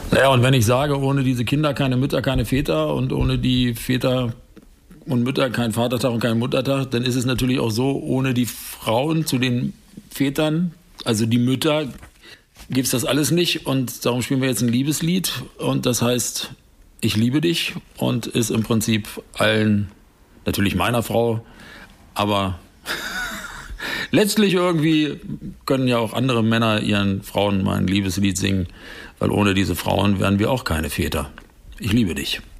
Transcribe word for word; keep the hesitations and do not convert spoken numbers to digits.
Naja, und wenn ich sage, ohne diese Kinder keine Mütter, keine Väter und ohne die Väter und Mütter kein Vatertag und kein Muttertag, dann ist es natürlich auch so, ohne die Frauen zu den Vätern, also die Mütter, gibt's das alles nicht. Und darum spielen wir jetzt ein Liebeslied. Und das heißt, ich liebe dich und ist im Prinzip allen, natürlich meiner Frau, aber letztlich irgendwie können ja auch andere Männer ihren Frauen mal ein Liebeslied singen, weil ohne diese Frauen wären wir auch keine Väter. Ich liebe dich.